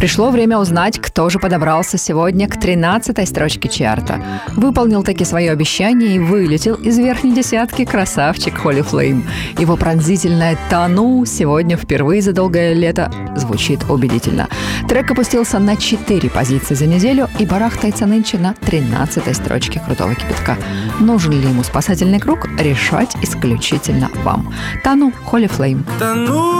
Пришло время узнать, кто же подобрался сегодня к 13-й строчке чарта. Выполнил таки свое обещание и вылетел из верхней десятки красавчик Holy Flame. Его пронзительное «Тону» сегодня впервые за долгое лето звучит убедительно. Трек опустился на 4 позиции за неделю и барахтается нынче на 13-й строчке крутого кипятка. Нужен ли ему спасательный круг, решать исключительно вам. «Тону» Holy Flame.